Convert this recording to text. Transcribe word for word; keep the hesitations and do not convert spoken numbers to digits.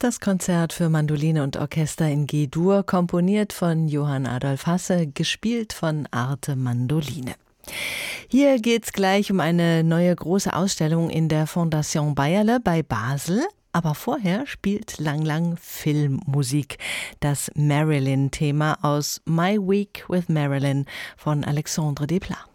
das Konzert für Mandoline und Orchester in G-Dur, komponiert von Johann Adolf Hasse, gespielt von Arte Mandoline. Hier geht's gleich um eine neue große Ausstellung in der Fondation Bayerle bei Basel. Aber vorher spielt Lang Lang Filmmusik, das Marilyn-Thema aus My Week with Marilyn von Alexandre Desplat.